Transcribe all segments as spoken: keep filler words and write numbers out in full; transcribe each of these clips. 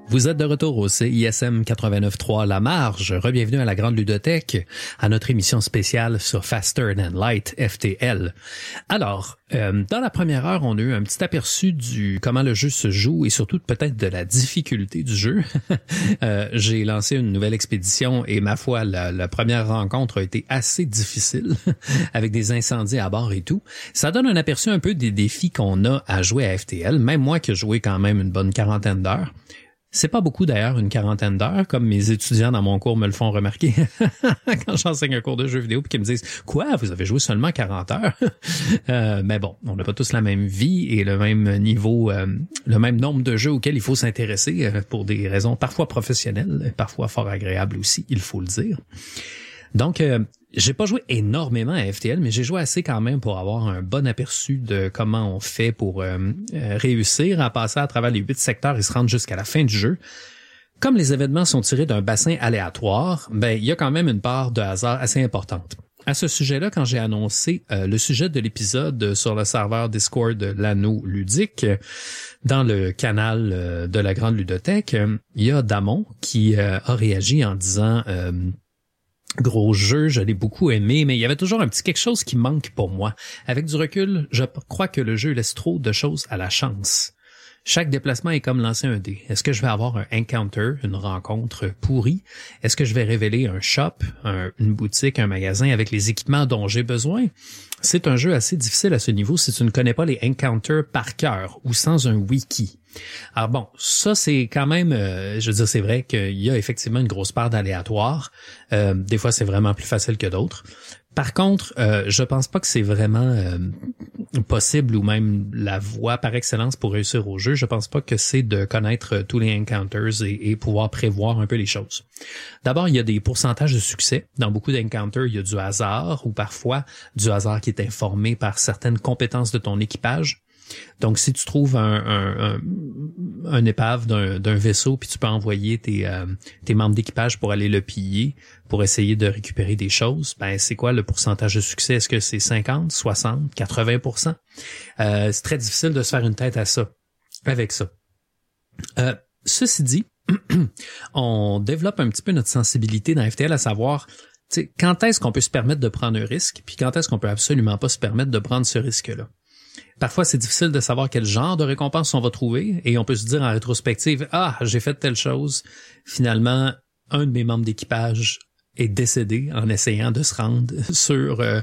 Vous êtes de retour au C I S M quatre-vingt-neuf trois La Marge. Rebienvenue à la Grande Ludothèque, à notre émission spéciale sur Faster Than Light, F T L. Alors, euh, dans la première heure, on a eu un petit aperçu du comment le jeu se joue et surtout peut-être de la difficulté du jeu. euh, j'ai lancé une nouvelle expédition et ma foi, la, la première rencontre a été assez difficile avec des incendies à bord et tout. Ça donne un aperçu un peu des défis qu'on a à jouer à F T L, même moi qui ai joué quand même une bonne quarantaine d'heures. C'est pas beaucoup d'ailleurs, une quarantaine d'heures, comme mes étudiants dans mon cours me le font remarquer quand j'enseigne un cours de jeux vidéo puis qu'ils me disent « Quoi, vous avez joué seulement quarante heures? » euh, Mais bon, on n'a pas tous la même vie et le même niveau, euh, le même nombre de jeux auxquels il faut s'intéresser euh, pour des raisons parfois professionnelles, parfois fort agréables aussi, il faut le dire. Donc, euh, j'ai pas joué énormément à F T L, mais j'ai joué assez quand même pour avoir un bon aperçu de comment on fait pour euh, euh, réussir à passer à travers les huit secteurs et se rendre jusqu'à la fin du jeu. Comme les événements sont tirés d'un bassin aléatoire, ben il y a quand même une part de hasard assez importante. À ce sujet-là, quand j'ai annoncé euh, le sujet de l'épisode sur le serveur Discord de l'Anneau Ludique, dans le canal euh, de la Grande Ludothèque, il y a Damon qui euh, a réagi en disant euh, gros jeu, je l'ai beaucoup aimé, mais il y avait toujours un petit quelque chose qui manque pour moi. Avec du recul, je crois que le jeu laisse trop de choses à la chance. Chaque déplacement est comme lancer un dé. Est-ce que je vais avoir un encounter, une rencontre pourrie? Est-ce que je vais révéler un shop, un, une boutique, un magasin avec les équipements dont j'ai besoin? C'est un jeu assez difficile à ce niveau si tu ne connais pas les encounters par cœur ou sans un wiki. Alors bon, ça c'est quand même, euh, je veux dire, c'est vrai qu'il y a effectivement une grosse part d'aléatoire. Euh, des fois, c'est vraiment plus facile que d'autres. Par contre, euh, je pense pas que c'est vraiment euh, possible ou même la voie par excellence pour réussir au jeu. Je pense pas que c'est de connaître tous les encounters et, et pouvoir prévoir un peu les choses. D'abord, il y a des pourcentages de succès. Dans beaucoup d'encounters, il y a du hasard ou parfois du hasard qui est informé par certaines compétences de ton équipage. Donc, si tu trouves un, un, un, un épave d'un, d'un vaisseau, puis tu peux envoyer tes, euh, tes membres d'équipage pour aller le piller, pour essayer de récupérer des choses, ben c'est quoi le pourcentage de succès? Est-ce que c'est cinquante, soixante, quatre-vingts pour cent? Euh, c'est très difficile de se faire une tête à ça, avec ça. Euh, ceci dit, on développe un petit peu notre sensibilité dans F T L à savoir, tu sais, quand est-ce qu'on peut se permettre de prendre un risque, puis quand est-ce qu'on peut absolument pas se permettre de prendre ce risque-là. Parfois, c'est difficile de savoir quel genre de récompense on va trouver et on peut se dire en rétrospective, ah, j'ai fait telle chose. Finalement, un de mes membres d'équipage est décédé en essayant de se rendre sur euh,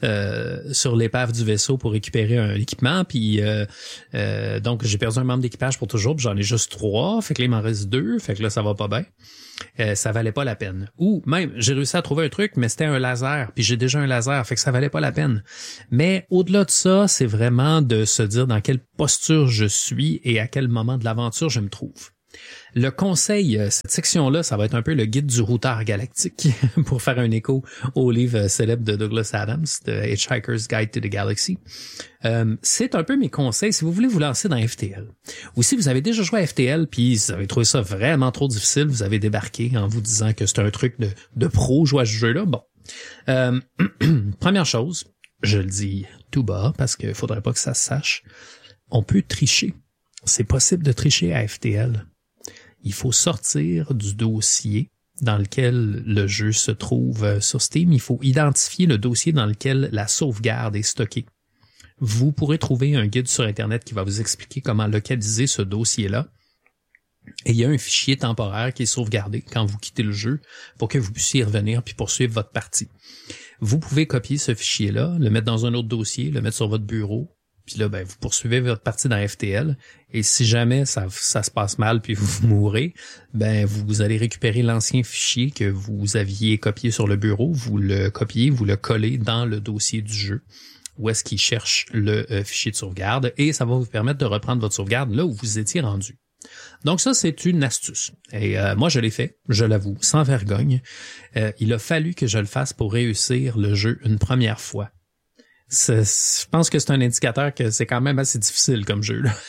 euh, sur l'épave du vaisseau pour récupérer un équipement. Puis euh, euh, donc, j'ai perdu un membre d'équipage pour toujours, puis j'en ai juste trois. Fait que là, il m'en reste deux. Fait que là, ça va pas bien. Euh, ça valait pas la peine. Ou même, j'ai réussi à trouver un truc, mais c'était un laser, puis j'ai déjà un laser, fait que ça valait pas la peine. Mais au-delà de ça, c'est vraiment de se dire dans quelle posture je suis et à quel moment de l'aventure je me trouve. Le conseil, cette section-là, ça va être un peu le guide du routard galactique pour faire un écho au livre célèbre de Douglas Adams, The Hitchhiker's Guide to the Galaxy. Euh, c'est un peu mes conseils si vous voulez vous lancer dans F T L. Ou si vous avez déjà joué à F T L puis vous avez trouvé ça vraiment trop difficile, vous avez débarqué en vous disant que c'est un truc de, de pro jouer à ce jeu-là. Bon. Euh, première chose, je le dis tout bas parce qu'il faudrait pas que ça se sache, on peut tricher. C'est possible de tricher à F T L. Il faut sortir du dossier dans lequel le jeu se trouve sur Steam. Il faut identifier le dossier dans lequel la sauvegarde est stockée. Vous pourrez trouver un guide sur Internet qui va vous expliquer comment localiser ce dossier-là. Et il y a un fichier temporaire qui est sauvegardé quand vous quittez le jeu pour que vous puissiez y revenir puis poursuivre votre partie. Vous pouvez copier ce fichier-là, le mettre dans un autre dossier, le mettre sur votre bureau. Puis là, ben, vous poursuivez votre partie dans F T L. Et si jamais ça, ça se passe mal puis vous mourrez, ben, vous allez récupérer l'ancien fichier que vous aviez copié sur le bureau. Vous le copiez, vous le collez dans le dossier du jeu où est-ce qu'il cherche le euh, fichier de sauvegarde. Et ça va vous permettre de reprendre votre sauvegarde là où vous étiez rendu. Donc ça, c'est une astuce. Et euh, moi, je l'ai fait, je l'avoue, sans vergogne. Euh, il a fallu que je le fasse pour réussir le jeu une première fois. C'est, je pense que c'est un indicateur que c'est quand même assez difficile comme jeu, là.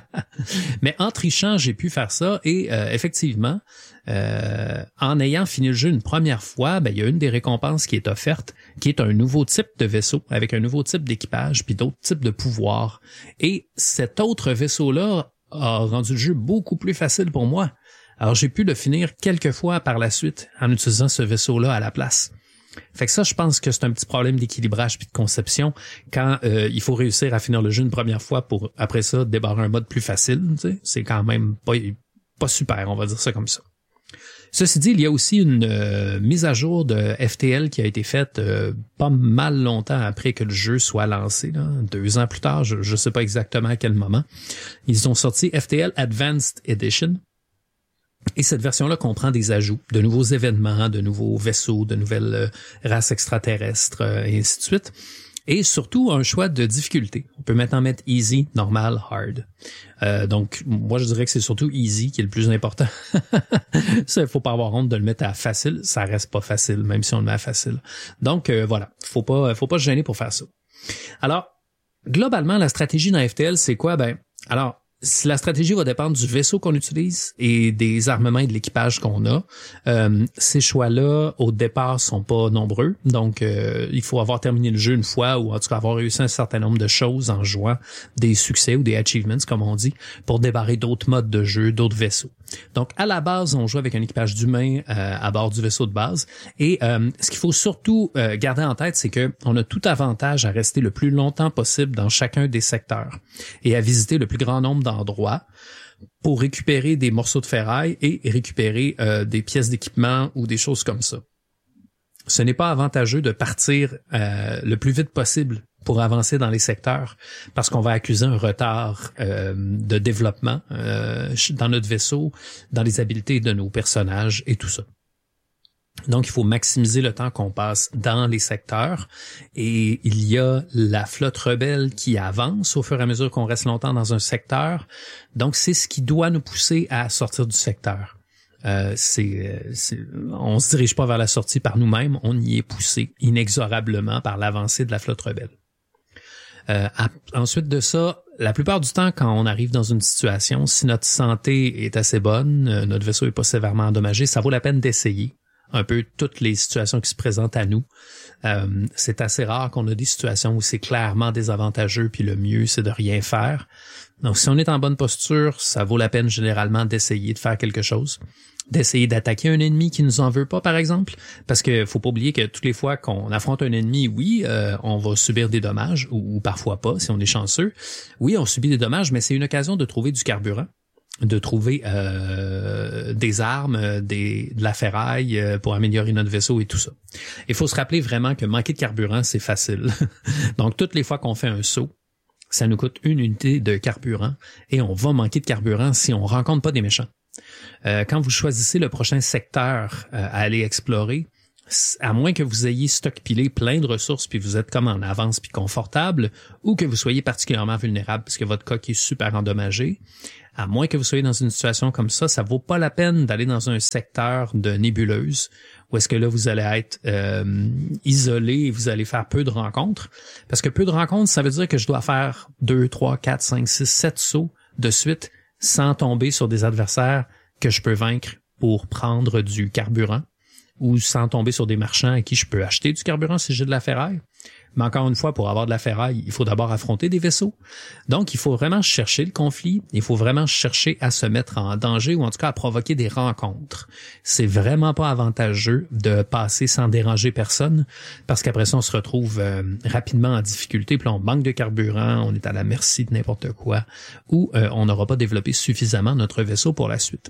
Mais en trichant, j'ai pu faire ça et euh, effectivement, euh, en ayant fini le jeu une première fois, ben il y a une des récompenses qui est offerte, qui est un nouveau type de vaisseau avec un nouveau type d'équipage puis d'autres types de pouvoirs. Et cet autre vaisseau-là a rendu le jeu beaucoup plus facile pour moi. Alors, j'ai pu le finir quelques fois par la suite en utilisant ce vaisseau-là à la place. Fait que ça, je pense que c'est un petit problème d'équilibrage puis de conception quand euh, il faut réussir à finir le jeu une première fois pour, après ça, débarrer un mode plus facile. Tu sais, c'est quand même pas, pas super, on va dire ça comme ça. Ceci dit, il y a aussi une euh, mise à jour de F T L qui a été faite euh, pas mal longtemps après que le jeu soit lancé, là, deux ans plus tard, je ne sais pas exactement à quel moment. Ils ont sorti F T L Advanced Edition. Et cette version-là comprend des ajouts, de nouveaux événements, de nouveaux vaisseaux, de nouvelles euh, races extraterrestres, euh, et ainsi de suite. Et surtout, un choix de difficulté. On peut maintenant mettre easy, normal, hard. Euh, donc, moi, je dirais que c'est surtout easy qui est le plus important. Ça, il faut pas avoir honte de le mettre à facile. Ça reste pas facile, même si on le met à facile. Donc, euh, voilà. Faut pas, faut pas se gêner pour faire ça. Alors, globalement, la stratégie dans F T L, c'est quoi? Ben, alors, la stratégie va dépendre du vaisseau qu'on utilise et des armements et de l'équipage qu'on a. Euh, ces choix-là, au départ, sont pas nombreux. Donc, euh, il faut avoir terminé le jeu une fois ou en tout cas avoir réussi un certain nombre de choses en jouant des succès ou des achievements, comme on dit, pour débarrer d'autres modes de jeu, d'autres vaisseaux. Donc, à la base, on joue avec un équipage d'humains euh, à bord du vaisseau de base. Et euh, ce qu'il faut surtout euh, garder en tête, c'est que on a tout avantage à rester le plus longtemps possible dans chacun des secteurs et à visiter le plus grand nombre d'endroits pour récupérer des morceaux de ferraille et récupérer euh, des pièces d'équipement ou des choses comme ça. Ce n'est pas avantageux de partir euh, le plus vite possible pour avancer dans les secteurs, parce qu'on va accuser un retard euh, de développement euh, dans notre vaisseau, dans les habiletés de nos personnages et tout ça. Donc, il faut maximiser le temps qu'on passe dans les secteurs et il y a la flotte rebelle qui avance au fur et à mesure qu'on reste longtemps dans un secteur. Donc, c'est ce qui doit nous pousser à sortir du secteur. Euh, c'est, c'est, on se dirige pas vers la sortie par nous-mêmes, on y est poussé inexorablement par l'avancée de la flotte rebelle. Euh, à, ensuite de ça, la plupart du temps, quand on arrive dans une situation, si notre santé est assez bonne, euh, notre vaisseau est pas sévèrement endommagé, ça vaut la peine d'essayer un peu toutes les situations qui se présentent à nous. Euh, c'est assez rare qu'on a des situations où c'est clairement désavantageux, puis le mieux, c'est de rien faire. Donc, si on est en bonne posture, ça vaut la peine généralement d'essayer de faire quelque chose. D'essayer d'attaquer un ennemi qui nous en veut pas, par exemple, parce que faut pas oublier que toutes les fois qu'on affronte un ennemi, oui, euh, on va subir des dommages, ou, ou parfois pas, si on est chanceux. Oui, on subit des dommages, mais c'est une occasion de trouver du carburant, de trouver euh, des armes, des, de la ferraille euh, pour améliorer notre vaisseau et tout ça. Il faut se rappeler vraiment que manquer de carburant, c'est facile. Donc, toutes les fois qu'on fait un saut, ça nous coûte une unité de carburant et on va manquer de carburant si on rencontre pas des méchants. Euh, quand vous choisissez le prochain secteur euh, à aller explorer, à moins que vous ayez stockpilé plein de ressources puis vous êtes comme en avance puis confortable, ou que vous soyez particulièrement vulnérable parce que votre coque est super endommagé, à moins que vous soyez dans une situation comme ça, ça vaut pas la peine d'aller dans un secteur de nébuleuse où est-ce que là vous allez être euh, isolé et vous allez faire peu de rencontres. Parce que peu de rencontres, ça veut dire que je dois faire deux, trois, quatre, cinq, six, sept sauts de suite sans tomber sur des adversaires que je peux vaincre pour prendre du carburant, ou sans tomber sur des marchands à qui je peux acheter du carburant si j'ai de la ferraille. Mais encore une fois, pour avoir de la ferraille, il faut d'abord affronter des vaisseaux. Donc, il faut vraiment chercher le conflit, il faut vraiment chercher à se mettre en danger ou en tout cas à provoquer des rencontres. C'est vraiment pas avantageux de passer sans déranger personne parce qu'après ça, on se retrouve euh, rapidement en difficulté, puis là, on manque de carburant, on est à la merci de n'importe quoi, ou euh, on n'aura pas développé suffisamment notre vaisseau pour la suite.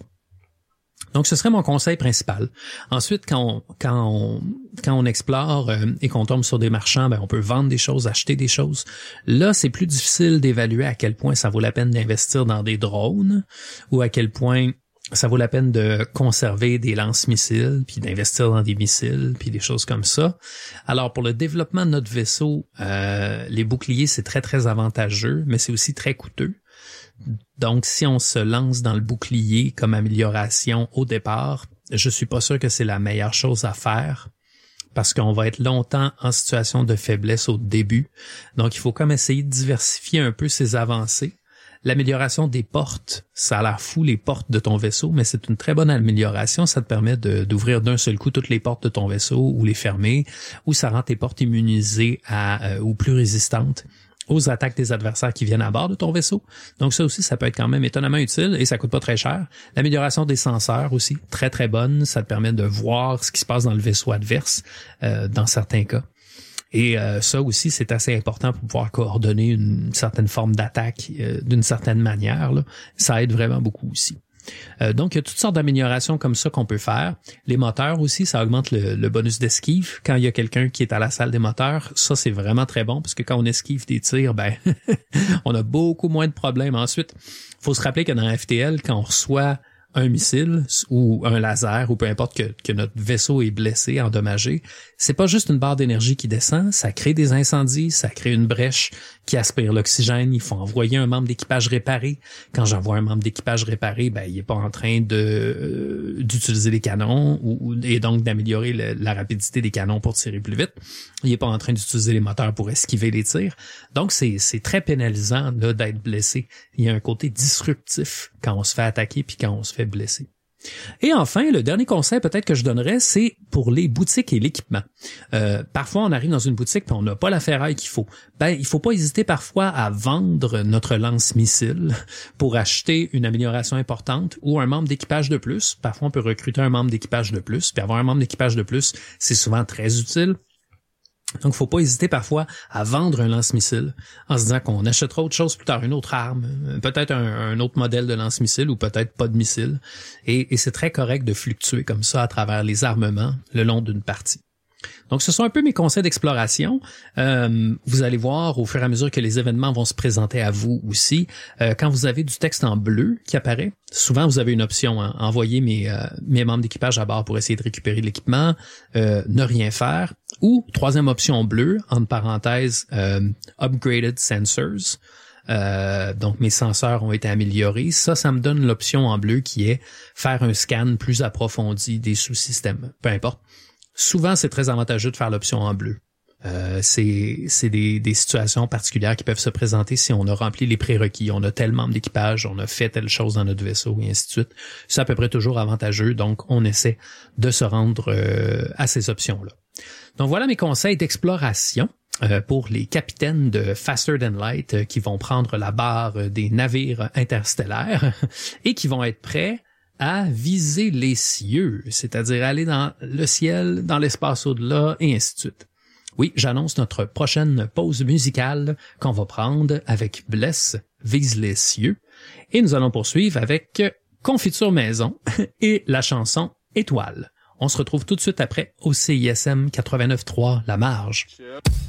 Donc, ce serait mon conseil principal. Ensuite, quand on, quand on, quand on explore euh, et qu'on tombe sur des marchands, ben, on peut vendre des choses, acheter des choses. Là, c'est plus difficile d'évaluer à quel point ça vaut la peine d'investir dans des drones ou à quel point ça vaut la peine de conserver des lance-missiles, puis d'investir dans des missiles, puis des choses comme ça. Alors, pour le développement de notre vaisseau, euh, les boucliers, c'est très, très avantageux, mais c'est aussi très coûteux. Donc, si on se lance dans le bouclier comme amélioration au départ, je suis pas sûr que c'est la meilleure chose à faire parce qu'on va être longtemps en situation de faiblesse au début. Donc, il faut comme essayer de diversifier un peu ses avancées. L'amélioration des portes, ça a l'air fou les portes de ton vaisseau, mais c'est une très bonne amélioration. Ça te permet de, d'ouvrir d'un seul coup toutes les portes de ton vaisseau ou les fermer, ou ça rend tes portes immunisées à, euh, ou plus résistantes aux attaques des adversaires qui viennent à bord de ton vaisseau. Donc ça aussi, ça peut être quand même étonnamment utile et ça coûte pas très cher. L'amélioration des senseurs aussi, très très bonne. Ça te permet de voir ce qui se passe dans le vaisseau adverse euh, dans certains cas. Et euh, ça aussi, c'est assez important pour pouvoir coordonner une certaine forme d'attaque euh, d'une certaine manière, là. Ça aide vraiment beaucoup aussi. Euh, donc, il y a toutes sortes d'améliorations comme ça qu'on peut faire. Les moteurs aussi, ça augmente le, le bonus d'esquive. Quand il y a quelqu'un qui est à la salle des moteurs, ça, c'est vraiment très bon parce que quand on esquive des tirs, ben, on a beaucoup moins de problèmes. Ensuite, faut se rappeler que dans F T L, quand on reçoit un missile ou un laser ou peu importe que, que notre vaisseau est blessé, endommagé, c'est pas juste une barre d'énergie qui descend, ça crée des incendies, ça crée une brèche qui aspire l'oxygène, il faut envoyer un membre d'équipage réparé. Quand j'envoie un membre d'équipage réparé, ben il est pas en train de euh, d'utiliser les canons ou, et donc d'améliorer le, la rapidité des canons pour tirer plus vite. Il est pas en train d'utiliser les moteurs pour esquiver les tirs. Donc c'est c'est très pénalisant là d'être blessé. Il y a un côté disruptif quand on se fait attaquer puis quand on se fait blesser. Et enfin, le dernier conseil peut-être que je donnerais, c'est pour les boutiques et l'équipement. Euh, parfois, on arrive dans une boutique et on n'a pas la ferraille qu'il faut. Ben, il faut pas hésiter parfois à vendre notre lance-missile pour acheter une amélioration importante ou un membre d'équipage de plus. Parfois, on peut recruter un membre d'équipage de plus. Puis avoir un membre d'équipage de plus, c'est souvent très utile. Donc, faut pas hésiter parfois à vendre un lance-missile en se disant qu'on achètera autre chose plus tard, une autre arme, peut-être un, un autre modèle de lance-missile ou peut-être pas de missile. Et, et c'est très correct de fluctuer comme ça à travers les armements le long d'une partie. Donc, ce sont un peu mes conseils d'exploration. Euh, vous allez voir au fur et à mesure que les événements vont se présenter à vous aussi. Euh, quand vous avez du texte en bleu qui apparaît, souvent vous avez une option, hein, envoyer mes, euh, mes membres d'équipage à bord pour essayer de récupérer l'équipement, euh, ne rien faire, ou troisième option bleue, entre parenthèses, euh, upgraded sensors. Euh, donc mes senseurs ont été améliorés. Ça, ça me donne l'option en bleu qui est faire un scan plus approfondi des sous-systèmes, peu importe. Souvent, c'est très avantageux de faire l'option en bleu. Euh, c'est c'est des, des situations particulières qui peuvent se présenter si on a rempli les prérequis, on a tel membre d'équipage, on a fait telle chose dans notre vaisseau, et ainsi de suite. C'est à peu près toujours avantageux, donc on essaie de se rendre euh, à ces options-là. Donc voilà mes conseils d'exploration euh, pour les capitaines de Faster Than Light euh, qui vont prendre la barre des navires interstellaires et qui vont être prêts à viser les cieux, c'est-à-dire aller dans le ciel, dans l'espace au-delà, et ainsi de suite. Oui, j'annonce notre prochaine pause musicale qu'on va prendre avec Bless, Vise les cieux, et nous allons poursuivre avec Confiture Maison et la chanson Étoile. On se retrouve tout de suite après au C I S M quatre-vingt-neuf point trois La Marge.